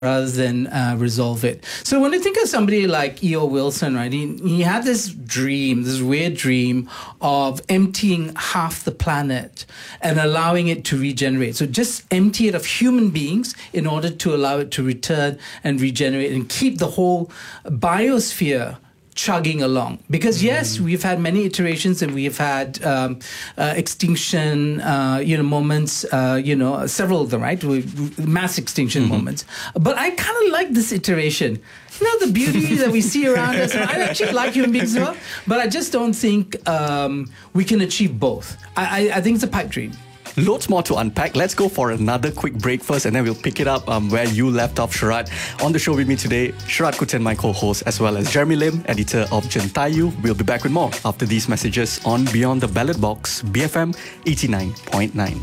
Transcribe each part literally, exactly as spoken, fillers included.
rather than uh, resolve it. So when I think of somebody like E O Wilson, right, he, he had this dream, this weird dream of emptying half the planet and allowing it to regenerate. So just empty it of human beings in order to allow it to return and regenerate and keep the whole biosphere chugging along. Because yes, mm. we've had many iterations and we've had um, uh, extinction, uh, you know, moments, uh, you know, several of them, right? Mass extinction mm-hmm. moments. But I kind of like this iteration. You know, the beauty that we see around us. And I actually like human beings as well, but I just don't think um, we can achieve both. I, I, I think it's a pipe dream. Loads more to unpack. Let's go for another quick break first, and then we'll pick it up um, where you left off, Sharaad. On the show with me today, Sharaad Kuttan, my co-host, as well as Jeremy Lim, editor of Jentayu. We'll be back with more after these messages on Beyond the Ballot Box, B F M eighty-nine point nine.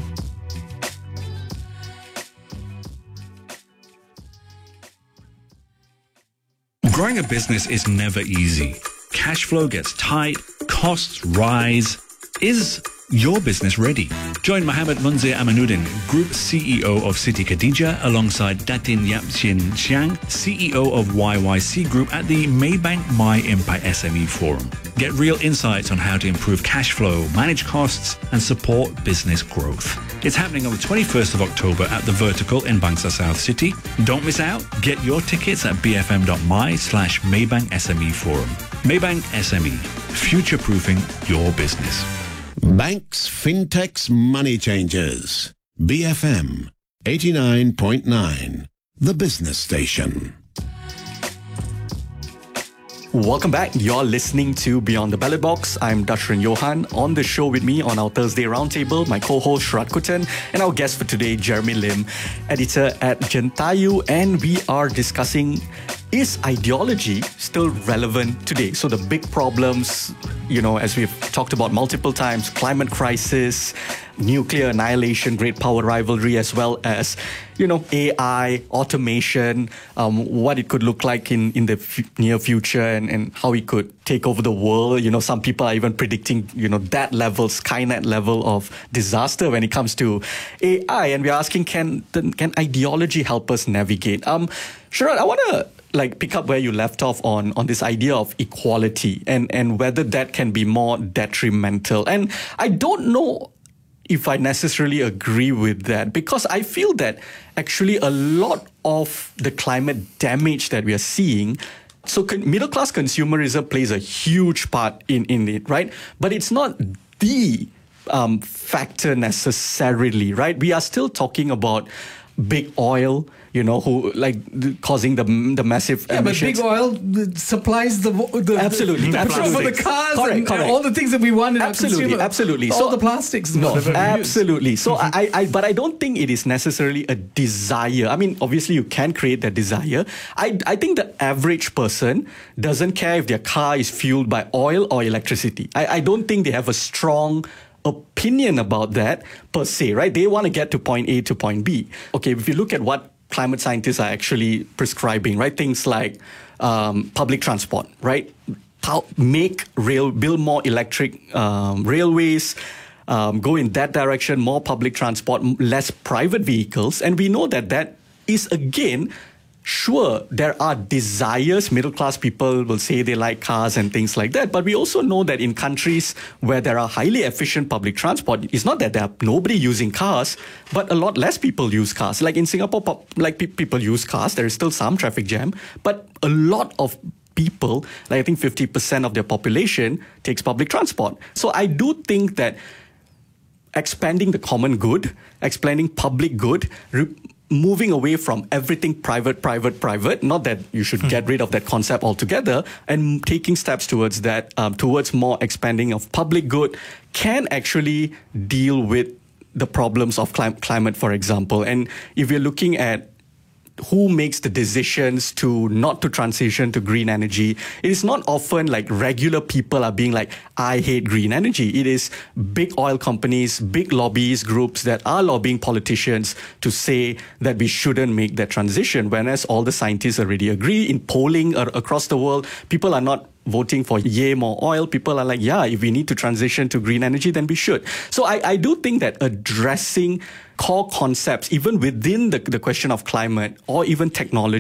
Growing a business is never easy. Cash flow gets tight, costs rise. Is your business ready? Join Mohammed Munzir Amanuddin, Group C E O of Siti Khadijah, alongside Datin Yap Chin Chiang, C E O of Y Y C Group at the Maybank My Impact S M E Forum. Get real insights on how to improve cash flow, manage costs, and support business growth. It's happening on the twenty-first of October at The Vertical in Bangsar South City. Don't miss out. Get your tickets at bfm.my slash Maybank SME Forum. Maybank S M E, future-proofing your business. Banks, fintechs, money changers. B F M eighty-nine point nine, the business station. Welcome back. You're listening to Beyond the Ballot Box. I'm Dashran Johan. On the show with me on our Thursday Roundtable, my co-host Sharaad Kuttan, and our guest for today, Jeremy Lim, editor at Jentayu, and we are discussing, is ideology still relevant today? So the big problems, you know, as we've talked about multiple times, climate crisis, nuclear annihilation, great power rivalry, as well as, you know, A I, automation, um, what it could look like in, in the f- near future, and, and how it could take over the world. You know, some people are even predicting, you know, that level, Skynet level of disaster when it comes to A I. And we're asking, can, can ideology help us navigate? Um, Sharaad, I want to like pick up where you left off on, on this idea of equality and, and whether that can be more detrimental. And I don't know if I necessarily agree with that, because I feel that actually a lot of the climate damage that we are seeing, so con- middle-class consumerism plays a huge part in, in it, right? But it's not the um, factor necessarily, right? We are still talking about big oil, you know, who like causing the the massive yeah, emissions. But big oil supplies the the absolutely, the, absolutely. for the cars correct, and, correct. and all the things that we want in absolutely, our consumer. Absolutely, all so, the plastics. No, absolutely. So I, I, but I don't think it is necessarily a desire. I mean, obviously you can create that desire. I, I think the average person doesn't care if their car is fueled by oil or electricity. I, I don't think they have a strong opinion about that per se, right? They want to get to point A to point B. Okay, if you look at what climate scientists are actually prescribing, right? Things like um, public transport, right? How, make rail, build more electric um, railways, um, go in that direction, more public transport, less private vehicles. And we know that that is, again, sure, there are desires. Middle-class people will say they like cars and things like that. But we also know that in countries where there are highly efficient public transport, it's not that there are nobody using cars, but a lot less people use cars. Like in Singapore, like pe- people use cars. There is still some traffic jam, but a lot of people, like I think fifty percent of their population takes public transport. So I do think that expanding the common good, expanding public good, re- moving away from everything private, private, private, not that you should get rid of that concept altogether, and taking steps towards that, um, towards more expanding of public good, can actually deal with the problems of clim- climate, for example. And if you're looking at who makes the decisions to not to transition to green energy, it is not often like regular people are being like, I hate green energy. It is big oil companies, big lobbies groups that are lobbying politicians to say that we shouldn't make that transition, whereas all the scientists already agree. In polling across the world, people are not voting for yay more oil. People are like, yeah, if we need to transition to green energy, then we should. So I, I do think that addressing core concepts, even within the, the question of climate or even technology,